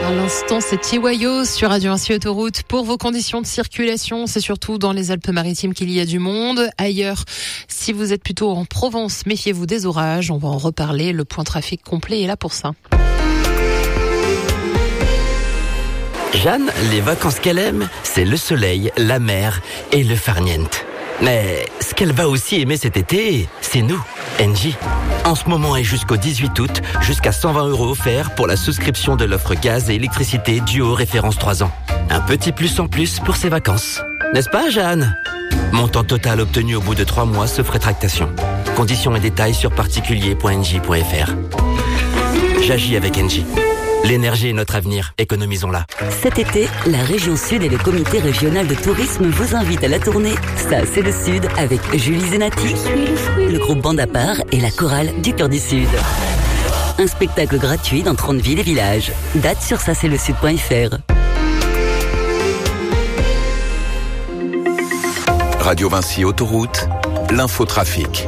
À l'instant, c'est Tiwayo sur Radio Vinci Autoroute. Pour vos conditions de circulation, c'est surtout dans les Alpes-Maritimes qu'il y a du monde. Ailleurs, si vous êtes plutôt en Provence, méfiez-vous des orages. On va en reparler. Le point trafic complet est là pour ça. Jeanne, les vacances qu'elle aime, c'est le soleil, la mer et le farniente. Mais ce qu'elle va aussi aimer cet été, c'est nous, Engie. En ce moment et jusqu'au 18 août, jusqu'à 120 € offerts pour la souscription de l'offre gaz et électricité Duo référence 3 ans. Un petit plus en plus pour ses vacances. N'est-ce pas, Jeanne ? Montant total obtenu au bout de 3 mois sauf rétractation. Conditions et détails sur particulier.engie.fr. J'agis avec Engie. L'énergie est notre avenir, économisons-la. Cet été, la région Sud et le comité régional de tourisme vous invitent à la tournée Ça c'est le Sud avec Julie Zenati, le groupe Bande à part et la chorale du Cœur du Sud. Un spectacle gratuit dans 30 villes et villages. Date sur ça-c'est-le-sud.fr. Radio Vinci Autoroute, l'infotrafic.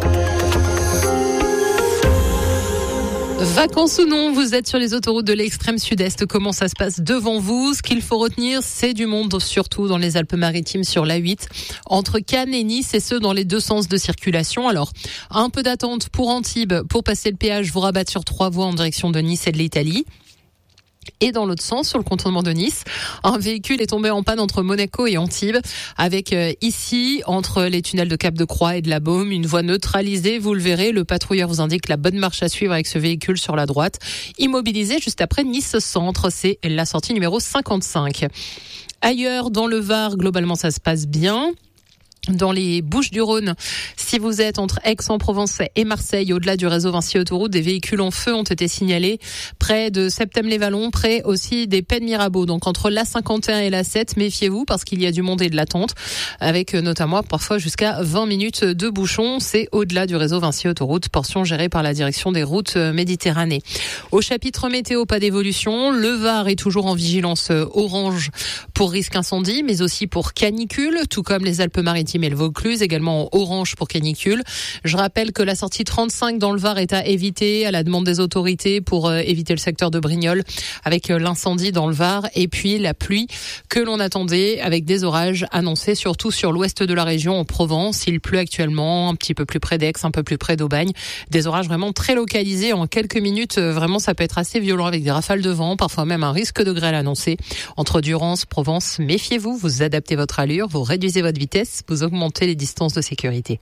Vacances ou non, vous êtes sur les autoroutes de l'extrême sud-est. Comment ça se passe devant vous ? Ce qu'il faut retenir, c'est du monde, surtout dans les Alpes-Maritimes sur l'A8, entre Cannes et Nice, et ce dans les deux sens de circulation. Alors, un peu d'attente pour Antibes. Pour passer le péage, vous rabattez sur 3 voies en direction de Nice et de l'Italie. Et dans l'autre sens, sur le contournement de Nice, un véhicule est tombé en panne entre Monaco et Antibes, avec ici, entre les tunnels de Cap-de-Croix et de la Baume, une voie neutralisée. Vous le verrez, le patrouilleur vous indique la bonne marche à suivre avec ce véhicule sur la droite. Immobilisé juste après Nice Centre, c'est la sortie numéro 55. Ailleurs, dans le Var, globalement, ça se passe bien. Dans les Bouches-du-Rhône, si vous êtes entre Aix-en-Provence et Marseille, au-delà du réseau Vinci Autoroute, des véhicules en feu ont été signalés près de Septem-les-Vallons, près aussi des Pennes Mirabeau. Donc entre l'A51 et l'A7, méfiez-vous parce qu'il y a du monde et de l'attente, avec notamment parfois jusqu'à 20 minutes de bouchons. C'est au-delà du réseau Vinci Autoroute, portion gérée par la direction des routes Méditerranée. Au chapitre météo, pas d'évolution. Le Var est toujours en vigilance orange pour risque incendie, mais aussi pour canicule, tout comme les Alpes-Maritimes et le Vaucluse, également orange pour canicule. Je rappelle que la sortie 35 dans le Var est à éviter à la demande des autorités pour éviter le secteur de Brignoles avec l'incendie dans le Var et puis la pluie que l'on attendait avec des orages annoncés surtout sur l'ouest de la région en Provence. Il pleut actuellement un petit peu plus près d'Aix, un peu plus près d'Aubagne. Des orages vraiment très localisés en quelques minutes. Vraiment, ça peut être assez violent avec des rafales de vent, parfois même un risque de grêle annoncé. Entre Durance, Provence, méfiez-vous, vous adaptez votre allure, vous réduisez votre vitesse, vous augmenter les distances de sécurité.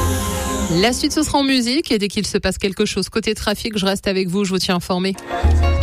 La suite, ce sera en musique et dès qu'il se passe quelque chose côté trafic, je reste avec vous, je vous tiens informé.